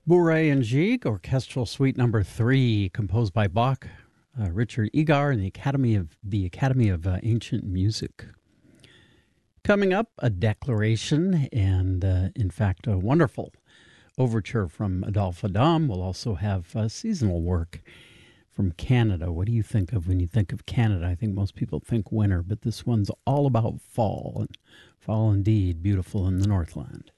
Bourrée and Gigue, Orchestral Suite Number 3, composed by Bach, Richard Egar, and the Academy of Ancient Music. Coming up, a declaration and, in fact, a wonderful overture from Adolphe Adam. We'll also have seasonal work from Canada. What do you think of when you think of Canada? I think most people think winter, but this one's all about fall, and fall indeed beautiful in the Northland.